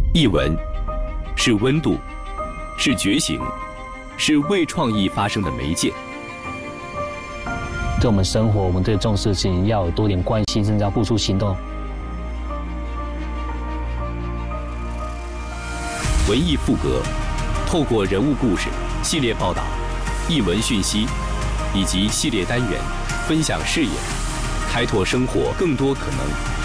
译文是温度，是觉醒，是为创意发声的媒介。 对我们生活，我们对这种事情要有多点关心，甚至要付出行动。 文艺复革，透过人物故事、系列报道、译文讯息以及系列单元，分享视野，开拓生活更多可能。